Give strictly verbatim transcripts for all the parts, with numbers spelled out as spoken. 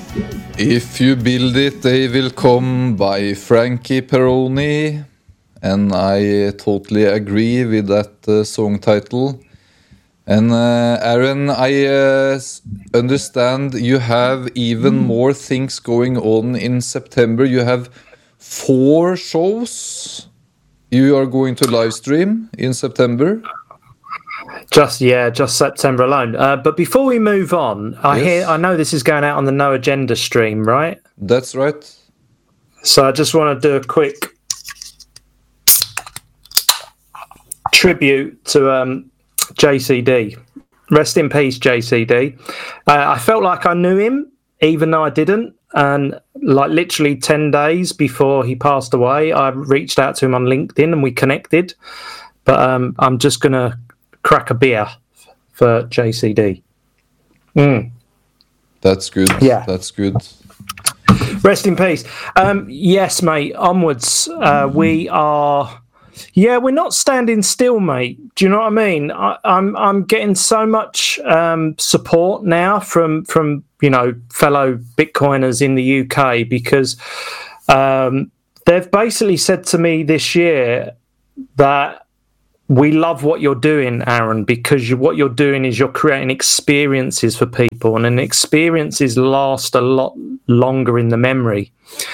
If you build it, they will come by Frankie Peroni. And I totally agree with that uh, song title. And uh, Aaron, I uh, understand you have even more things going on in September. You have four shows you are going to live stream in September. Just yeah, just September alone. Uh, but before we move on, I Yes. hear I know this is going out on the No Agenda stream, right? That's right. So I just want to do a quick tribute to um, J C D. Rest in peace, J C D. Uh, I felt like I knew him, even though I didn't. And like literally ten days before he passed away, I reached out to him on LinkedIn and we connected. But um, I'm just going to crack a beer for J C D. Mm. That's good. Yeah. That's good. Rest in peace. Um, yes, mate. Onwards. Uh, we are... Yeah, we're not standing still, mate. Do you know what I mean? I, I'm I'm getting so much um, support now from from you know fellow Bitcoiners in the U K because um, they've basically said to me this year that we love what you're doing, Aaron, because you, what you're doing is you're creating experiences for people, and then experiences last a lot longer in the memory.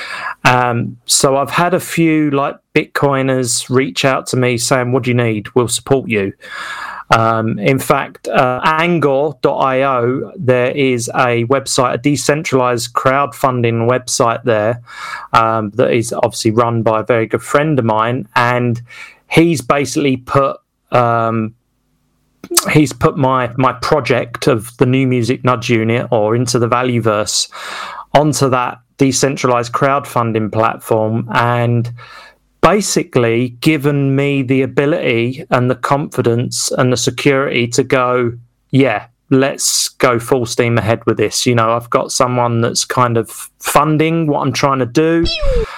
Um, so I've had a few like Bitcoiners reach out to me saying, what do you need? We'll support you. Um, in fact, uh, Angor dot io, there is a website, a decentralized crowdfunding website there um, that is obviously run by a very good friend of mine. And he's basically put um, he's put my, my project of the New Music Nudge Unit or Into the Valueverse onto that decentralized crowdfunding platform and basically given me the ability and the confidence and the security to go, yeah, let's go full steam ahead with this. You know, I've got someone that's kind of funding what I'm trying to do.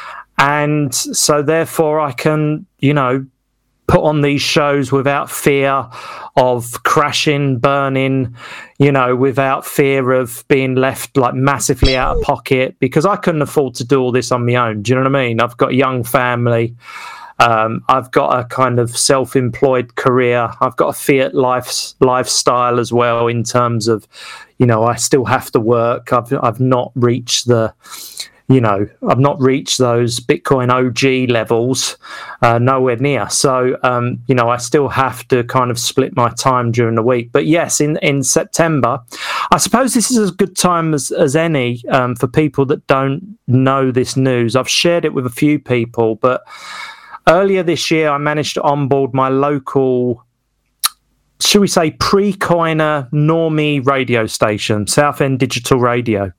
And so therefore I can, you know, put on these shows without fear of crashing, burning, you know, without fear of being left like massively out of pocket, because I couldn't afford to do all this on my own. Do you know what I mean? I've got a young family. Um, I've got a kind of self-employed career. I've got a fiat life, lifestyle as well in terms of, you know, I still have to work. I've, I've not reached the... You know, I've not reached those Bitcoin O G levels, uh, nowhere near. So, um, you know, I still have to kind of split my time during the week. But yes, in, in September, I suppose this is as good time as, as any um, for people that don't know this news. I've shared it with a few people, but earlier this year, I managed to onboard my local, should we say, pre-coiner normie radio station, Southend Digital Radio.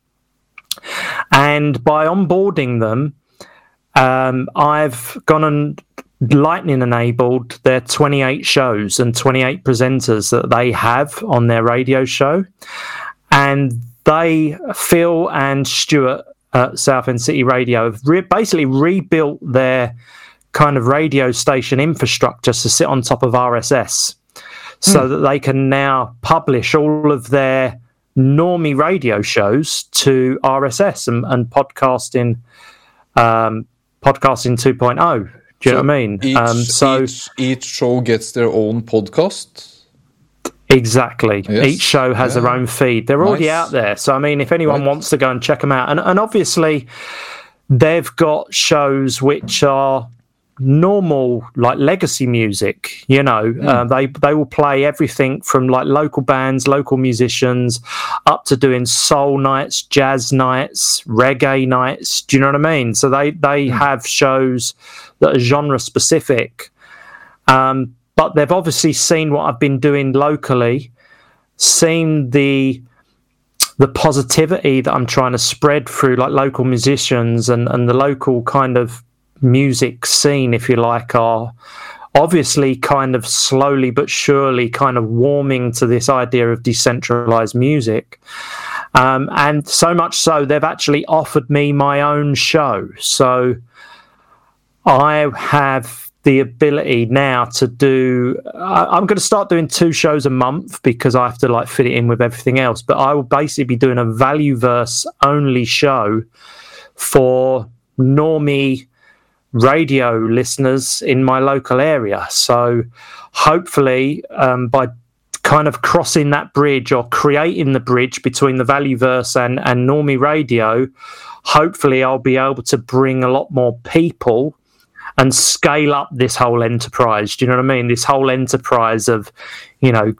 And by onboarding them, um, I've gone and Lightning enabled their twenty-eight shows and twenty-eight presenters that they have on their radio show. And they, Phil and Stuart at Southend City Radio, have re- basically rebuilt their kind of radio station infrastructure to sit on top of R S S so mm. that they can now publish all of their normie radio shows to R S S and, and podcasting um, podcasting two point oh. Do you so know what I mean? Each, um, so each, each show gets their own podcast? Exactly. Yes. Each show has yeah. their own feed. They're already nice. out there. So, I mean, if anyone right. wants to go and check them out. And, and obviously, they've got shows which are normal, like legacy music, you know. Mm. Uh, they they will play everything from like local bands, local musicians, up to doing soul nights, jazz nights, reggae nights. Do you know what I mean? So they, they mm. have shows that are genre specific. Um, but they've obviously seen what I've been doing locally, seen the the positivity that I'm trying to spread through like local musicians and, and the local kind of music scene, if you like, are obviously kind of slowly but surely kind of warming to this idea of decentralized music. Um, and so much so, they've actually offered me my own show. So I have the ability now to do. I, I'm going to start doing two shows a month because I have to like fit it in with everything else. But I will basically be doing a Valueverse only show for normie radio listeners in my local area. So hopefully, um, by kind of crossing that bridge or creating the bridge between the Valueverse and, and normie radio, hopefully I'll be able to bring a lot more people and scale up this whole enterprise. Do you know what I mean? This whole enterprise of, you know,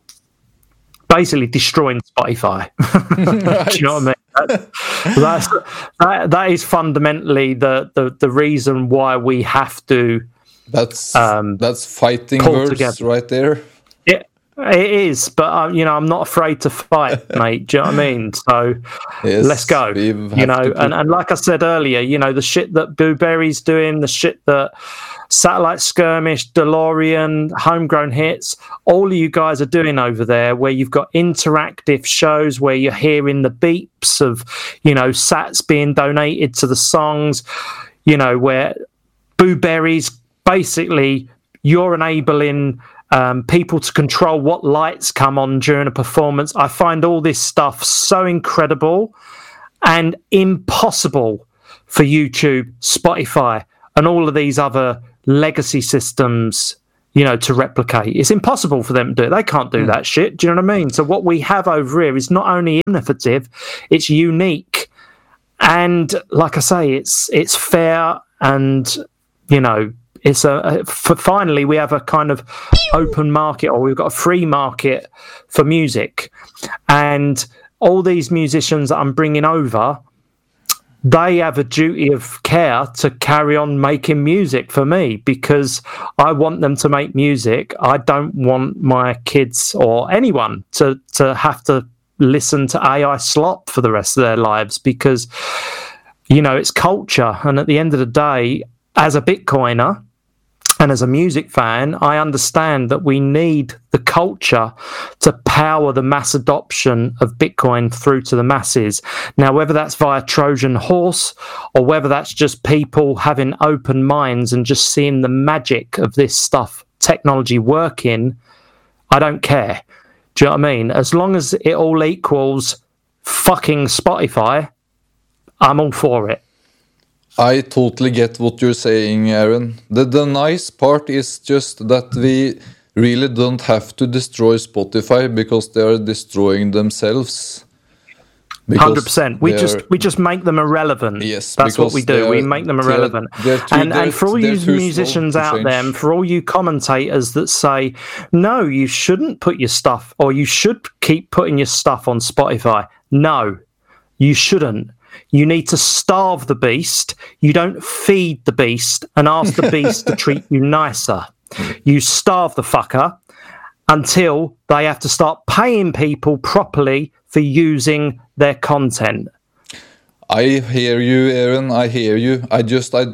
basically destroying Spotify. Right. Do you know what I mean? That, that's, that, that is fundamentally the, the, the reason why we have to. That's um, that's fighting words together. Right there. Yeah, it is. But uh, you know, I'm not afraid to fight, mate. Do you know what I mean? So yes, let's go. You know, put... and, and like I said earlier, you know, the shit that Blueberry's doing, the shit that Satellite Skirmish, DeLorean, Homegrown Hits, all of you guys are doing over there, where you've got interactive shows where you're hearing the beeps of, you know, sats being donated to the songs, you know, where Blueberry's basically you're enabling um, people to control what lights come on during a performance. I find all this stuff so incredible and impossible for YouTube, Spotify, and all of these other legacy systems, you know, to replicate. It's impossible for them to do it. They can't do mm. that shit. Do you know what I mean? So what we have over here is not only innovative, it's unique. And like I say, it's it's fair, and, you know, it's a, a for finally we have a kind of open market, or we've got a free market for music. And all these musicians that I'm bringing over, they have a duty of care to carry on making music for me, because I want them to make music. I don't want my kids or anyone to, to have to listen to A I slop for the rest of their lives, because, you know, it's culture. And at the end of the day, as a Bitcoiner and as a music fan, I understand that we need the culture to power the mass adoption of Bitcoin through to the masses. Now, whether that's via Trojan horse or whether that's just people having open minds and just seeing the magic of this stuff, technology working, I don't care. Do you know what I mean? As long as it all equals fucking Spotify, I'm all for it. I totally get what you're saying, Aaron. The, the nice part is just that we really don't have to destroy Spotify, because they are destroying themselves. one hundred percent. We just we just make them irrelevant. Yes, that's what we do. We make them irrelevant. They're, they're too, and and for all you musicians out there, and for all you commentators that say, no, you shouldn't put your stuff, or you should keep putting your stuff on Spotify. No, you shouldn't. You need to starve the beast. You don't feed the beast and ask the beast to treat you nicer. You starve the fucker until they have to start paying people properly for using their content. I hear you, Aaron. I hear you. I just I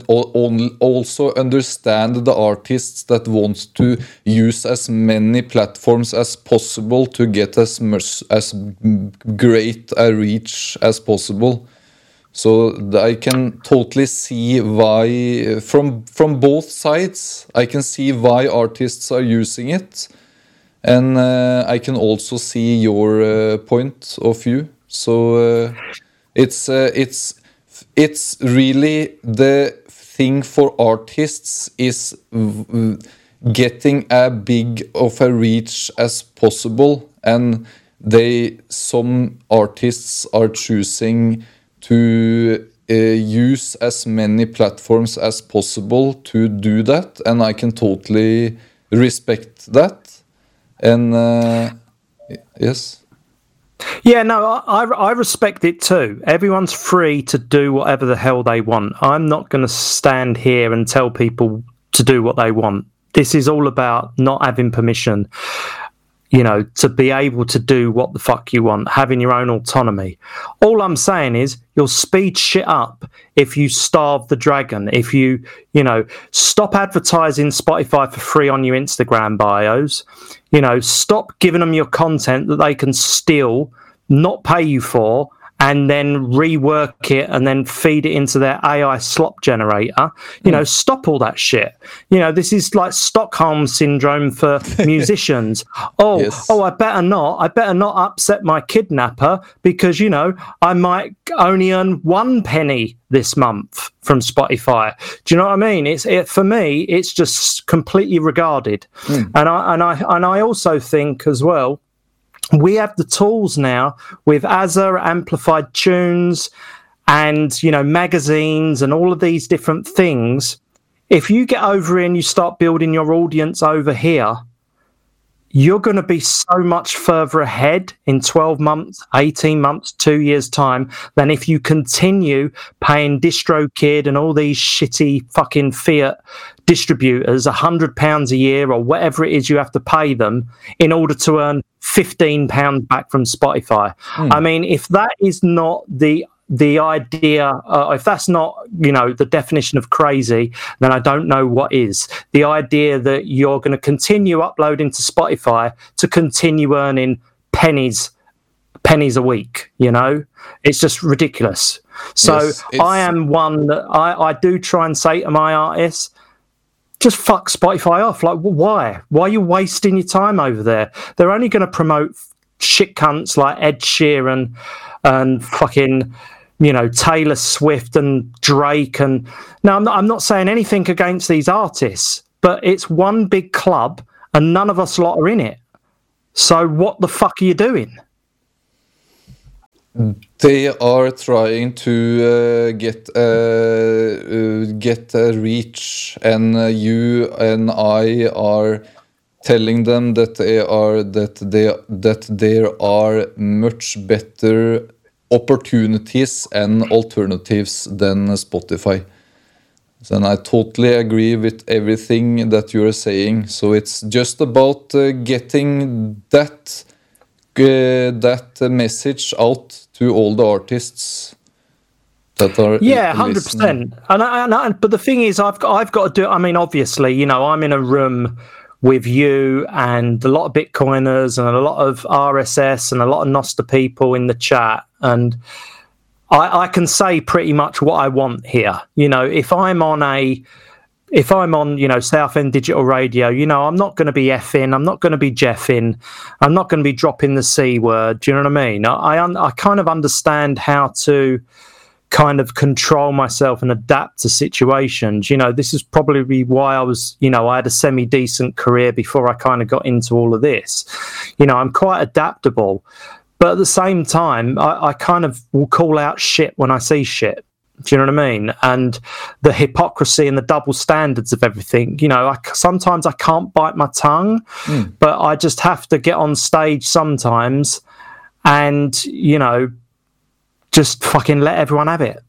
also understand the artists that want to use as many platforms as possible to get as much, as great a reach as possible. So I can totally see why, from from both sides, I can see why artists are using it. And uh, I can also see your uh, point of view. So uh, it's uh, it's it's really the thing for artists is v- getting a big of a reach as possible, and they some artists are choosing to uh, use as many platforms as possible to do that, and I can totally respect that. And uh, yes. Yeah, no, I, I respect it too. Everyone's free to do whatever the hell they want. I'm not going to stand here and tell people to do what they want. This is all about not having permission, you know, to be able to do what the fuck you want, having your own autonomy. All I'm saying is you'll speed shit up if you starve the dragon, if you, you know, stop advertising Spotify for free on your Instagram bios, you know, stop giving them your content that they can steal, not pay you for, and then rework it and then feed it into their A I slop generator. You know, stop all that shit. You know, this is like Stockholm syndrome for musicians. Oh, yes. oh, I better not. I better not upset my kidnapper because, you know, I might only earn one penny this month from Spotify. Do you know what I mean? It's it, for me, it's just completely regarded. Mm. And I and I and I also think as well, we have the tools now with Azza, Amplified Tunes, and, you know, magazines and all of these different things. If you get over here and you start building your audience over here, you're going to be so much further ahead in twelve months, eighteen months, two years' time than if you continue paying DistroKid and all these shitty fucking fiat distributors one hundred pounds a year or whatever it is you have to pay them in order to earn fifteen pounds back from Spotify. Mm. I mean, if that is not the the idea, uh, if that's not, you know, the definition of crazy, then I don't know what is. The idea that you're going to continue uploading to Spotify to continue earning pennies, pennies a week, you know? It's just ridiculous. So yes, I am one that I, I do try and say to my artists, just fuck Spotify off. Like, why? Why are you wasting your time over there? They're only going to promote shit cunts like Ed Sheeran and fucking, you know, Taylor Swift and Drake. And now I'm not, I'm not saying anything against these artists, but it's one big club and none of us lot are in it. So what the fuck are you doing? They are trying to uh, get uh, uh, get a reach, and uh, you and I are telling them that they are that they that there are much better opportunities and alternatives than Spotify. And I totally agree with everything that you are saying. So it's just about uh, getting that uh, that message out to all the artists that are yeah, hundred percent. And, I, and I, but the thing is, I've got I've got to do. I mean, obviously, you know, I'm in a room with you and a lot of Bitcoiners and a lot of R S S and a lot of Nostr people in the chat, and I, I can say pretty much what I want here. You know, if I'm on a, if I'm on, you know, Southend Digital Radio, you know, I'm not going to be effing, I'm not going to be jeffing, I'm not going to be dropping the C word. Do you know what I mean? I, I, I kind of understand how to kind of control myself and adapt to situations. You know, this is probably why I was, you know, I had a semi-decent career before I kind of got into all of this. You know, I'm quite adaptable. But at the same time, I, I kind of will call out shit when I see shit. Do you know what I mean? And the hypocrisy and the double standards of everything. You know, I, sometimes I can't bite my tongue, mm. but I just have to get on stage sometimes and, you know, just fucking let everyone have it.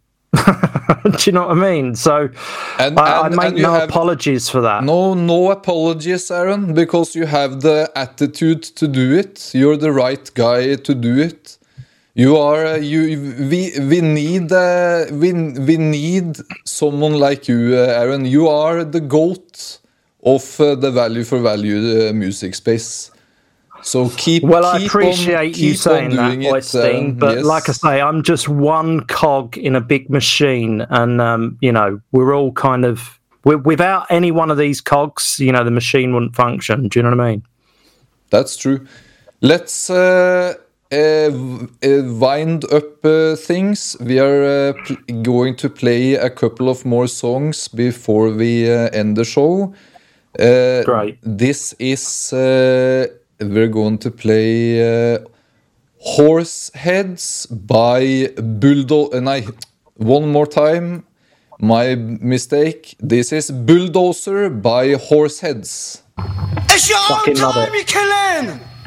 Do you know what I mean? So and, I, and, I make no apologies for that. No, no apologies, Aaron, because you have the attitude to do it. You're the right guy to do it. You are. Uh, you. We. We need. Uh, we. We need someone like you, uh, Aaron. You are the GOAT of uh, the value for value uh, music space. So keep. Well, I keep appreciate on, you saying that, Oystein, um, but yes. Like I say, I'm just one cog in a big machine, and um, you know, we're all kind of we're, without any one of these cogs, you know, the machine wouldn't function. Do you know what I mean? That's true. Let's uh, uh, uh, wind up uh, things. We are uh, pl- going to play a couple of more songs before we uh, end the show. Uh, Great. This is. Uh, We're going to play uh, Horseheads by Bulldozer. Uh, one more time. My mistake. This is Bulldozer by Horseheads. It's your own time, you killing!